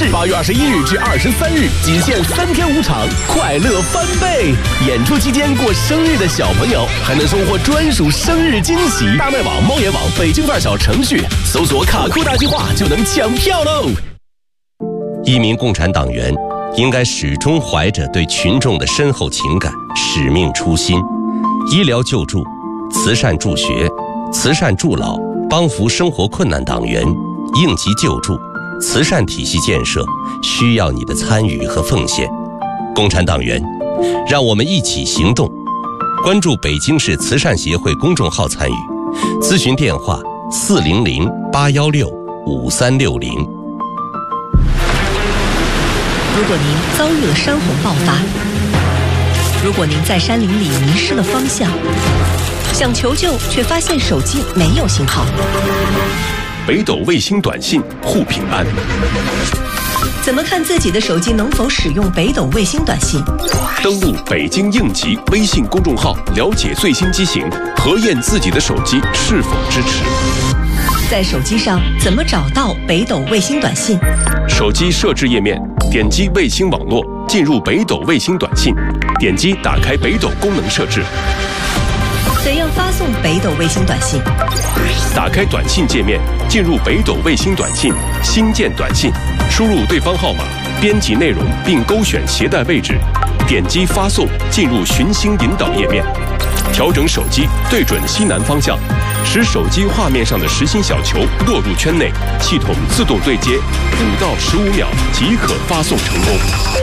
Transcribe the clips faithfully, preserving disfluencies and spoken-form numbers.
市，八月二十一日至二十三日，仅限三天五场，快乐翻倍！演出期间过生日的小朋友还能收获专属生日惊喜。大麦网、猫眼网、北京范儿小程序搜索“卡酷大计划”就能抢票喽！ 一名共产党员应该始终怀着对群众的深厚情感、使命初心。医疗救助、慈善助学、慈善助老、帮扶生活困难党员、应急救助、慈善体系建设需要你的参与和奉献。共产党员，让我们一起行动。关注北京市慈善协会公众号参与，咨询电话四零零八幺六五三六零。 如果您遭遇了山洪爆发，如果您在山林里迷失了方向，想求救却发现手机没有信号， 北斗卫星短信护平安。 怎么看自己的手机能否使用北斗卫星短信？ 登录北京应急微信公众号，了解最新机型，核验自己的手机是否支持。 在手机上怎么找到北斗卫星短信？ 手机设置页面，点击卫星网络，进入北斗卫星短信，点击打开北斗功能设置。 怎样发送北斗卫星短信？ 打开短信界面，进入北斗卫星短信，新建短信，输入对方号码，编辑内容并勾选携带位置，点击发送，进入寻星引导页面，调整手机对准西南方向，使手机画面上的实心小球落入圈内，系统自动对接，五到十五秒即可发送成功。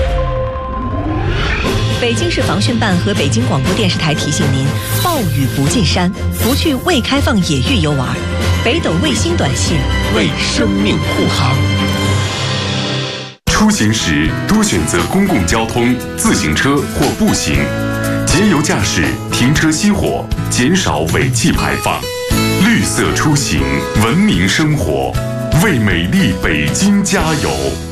北京市防汛办和北京广播电视台提醒您：暴雨不进山，不去未开放野域游玩。北斗卫星短信为生命护航。 出行时多选择公共交通、自行车或步行，节油驾驶，停车熄火，减少尾气排放。绿色出行，文明生活，为美丽北京加油！